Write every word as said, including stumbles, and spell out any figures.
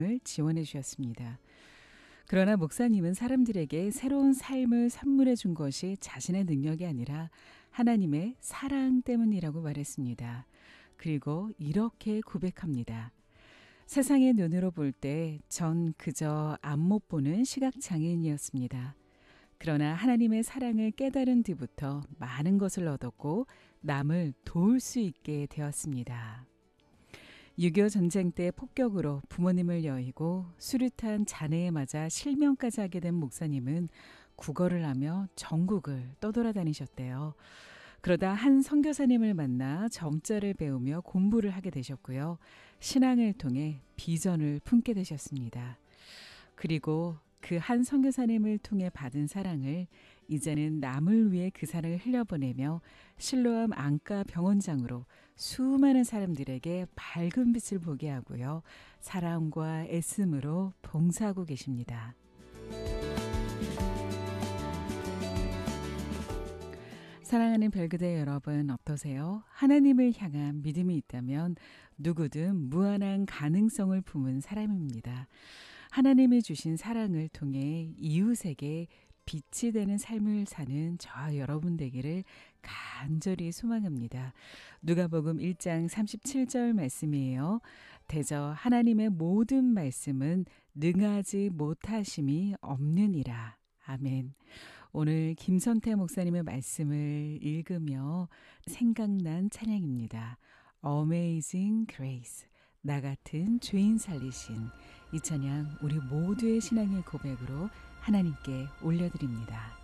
지원해 주셨습니다. 그러나 목사님은 사람들에게 새로운 삶을 선물해 준 것이 자신의 능력이 아니라 하나님의 사랑 때문이라고 말했습니다. 그리고 이렇게 고백합니다. 세상의 눈으로 볼 때 전 그저 앞못 보는 시각장애인이었습니다. 그러나 하나님의 사랑을 깨달은 뒤부터 많은 것을 얻었고 남을 도울 수 있게 되었습니다. 육이오 전쟁 때 폭격으로 부모님을 여의고 수류탄 잔해에 맞아 실명까지 하게 된 목사님은 국어를 하며 전국을 떠돌아다니셨대요. 그러다 한 선교사님을 만나 점자를 배우며 공부를 하게 되셨고요. 신앙을 통해 비전을 품게 되셨습니다. 그리고 그 한 선교사님을 통해 받은 사랑을 이제는 남을 위해 그 사랑을 흘려보내며 실로암 안과 병원장으로 수많은 사람들에게 밝은 빛을 보게 하고요. 사랑과 애씀으로 봉사하고 계십니다. 사랑하는 별그대 여러분 어떠세요? 하나님을 향한 믿음이 있다면 누구든 무한한 가능성을 품은 사람입니다. 하나님이 주신 사랑을 통해 이웃에게 빛이 되는 삶을 사는 저와 여러분 되기를 간절히 소망합니다. 누가복음 일 장 삼십칠 절 말씀이에요. 대저 하나님의 모든 말씀은 능하지 못하심이 없느니라. 아멘. 오늘 김선태 목사님의 말씀을 읽으며 생각난 찬양입니다. Amazing Grace. 나 같은 죄인 살리신 이 찬양 우리 모두의 신앙의 고백으로 하나님께 올려드립니다.